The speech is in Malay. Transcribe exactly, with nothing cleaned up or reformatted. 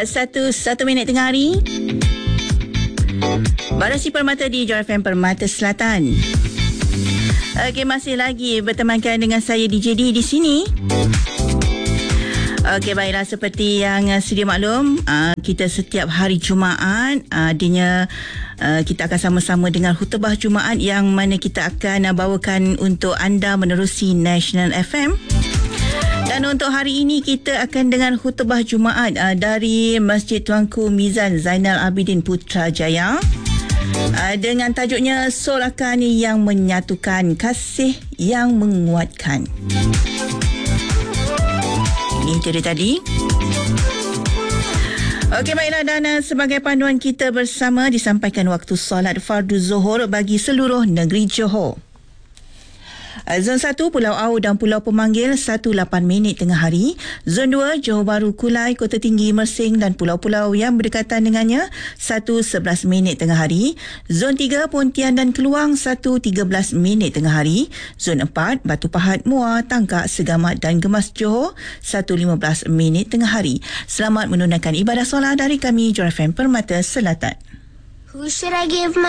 Satu Satu minit tengah hari. Barasi Permata di Johor F M Permata Selatan. Okey, masih lagi bertemankan dengan saya D J D di sini. Okey, baiklah, seperti yang uh, sedia maklum, uh, kita setiap hari Jumaat uh, adanya uh, kita akan sama-sama dengar khutbah Jumaat yang mana kita akan uh, bawakan untuk anda menerusi National F M. Dan untuk hari ini kita akan dengar khutbah Jumaat uh, dari Masjid Tuanku Mizan Zainal Abidin Putrajaya uh, dengan tajuknya Sorakan yang Menyatukan, Kasih yang Menguatkan. Ini itu dia tadi. Okey, baiklah, dan uh, sebagai panduan kita bersama disampaikan waktu solat fardu Zuhur bagi seluruh negeri Johor. Zon satu Pulau Au dan Pulau Pemanggil satu lapan minit tengah hari. Zon dua Johor Bahru, Kulai, Kota Tinggi, Mersing dan pulau-pulau yang berdekatan dengannya satu sebelas minit tengah hari. Zon tiga Pontian dan Keluang satu tiga belas minit tengah hari. Zon empat Batu Pahat, Muar, Tangkak, Segamat dan Gemas Johor satu lima belas minit tengah hari. Selamat menunaikan ibadah solat dari kami Johor F M Permata Selatan. Who should I give my